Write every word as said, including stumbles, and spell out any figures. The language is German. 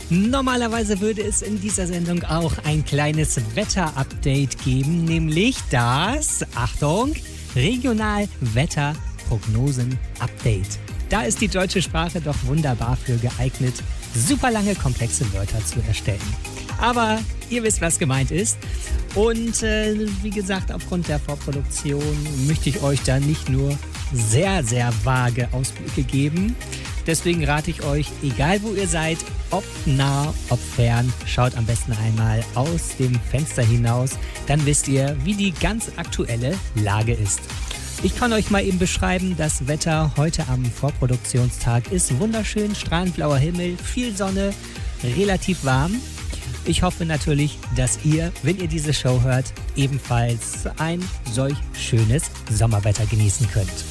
Normalerweise würde es in dieser Sendung auch ein kleines Wetter-Update geben, nämlich das, Achtung, Regionalwetterprognosen-Update. Da ist die deutsche Sprache doch wunderbar für geeignet, super lange komplexe Wörter zu erstellen. Aber ihr wisst, was gemeint ist. Und äh, wie gesagt, aufgrund der Vorproduktion möchte ich euch da nicht nur sehr, sehr vage Ausblicke geben. Deswegen rate ich euch, egal wo ihr seid, ob nah, ob fern, schaut am besten einmal aus dem Fenster hinaus. Dann wisst ihr, wie die ganz aktuelle Lage ist. Ich kann euch mal eben beschreiben, das Wetter heute am Vorproduktionstag ist wunderschön, strahlend blauer Himmel, viel Sonne, relativ warm. Ich hoffe natürlich, dass ihr, wenn ihr diese Show hört, ebenfalls ein solch schönes Sommerwetter genießen könnt.